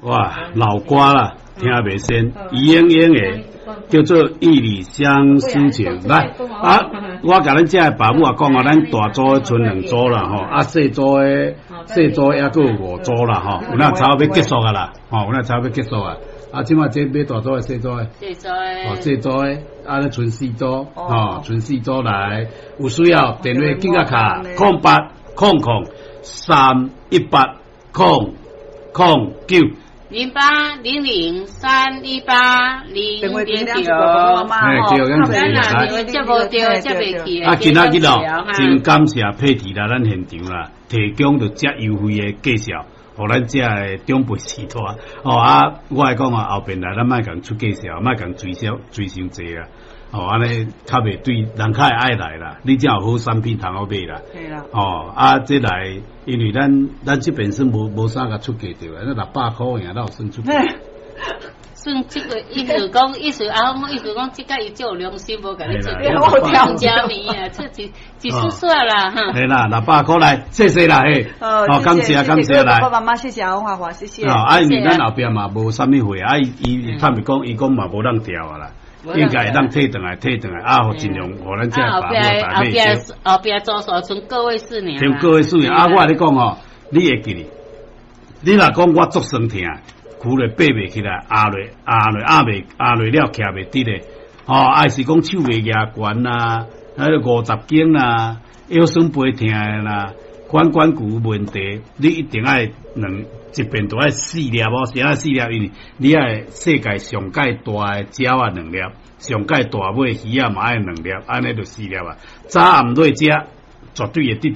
哇，老歌啦，听袂先，嘤嘤的，叫做义理相思情。来啊，我甲咱遮爸母啊讲啊，咱大组剩2组啦吼，啊细组的还佫有5组啦吼，有那差不多要结束啊啦，吼，有那差不多结束啊。啊，即马这买大组的、细组的，细组的，啊，咧剩4组，剩4组来，有需要电话记个卡0800318009。 0800318009。 啊，今仔日哦，真感谢佩蒂来咱现场啦，提供着遮优惠的介绍，互咱遮的长辈时代。哦啊，我来讲啊，后边来咱莫共出介绍，莫共追伤济啊。哦，安尼较袂对人较会爱来啦，你才有好产品通好买啦。 对啦。 哦，啊，这来，因为咱这边是无啥个出价着啊，那600块呀，哪有算出价？ 算这个意思讲，意思讲，这个伊就有良心，无甲你做调加米啊，这几十岁啦哈。 对啦，600块来，谢谢啦嘿。 哦， 感谢来。 爸爸妈妈，谢谢阿华华，谢谢。 哦，啊，因为咱后边嘛无啥物货，啊，伊坦白讲，伊讲嘛无人调啊啦。应该会当退转来，啊，尽量互咱遮爸母大妹后边左手剩个位数呢。 剩个位数呢，啊，我跟你讲哦，你会记哩？你若讲我足酸疼，跍咧爬袂起来，压落了，徛袂直咧，还是讲手袂压悬啦，迄个50斤啦，腰酸背痛啦，管骨问题，你一定爱一遍都爱4粒哦，是爱4粒，因为你爱世界上界大的鸟啊2粒，上界大尾鱼啊嘛爱2粒，安尼就4粒啊。早暗对食，绝对会得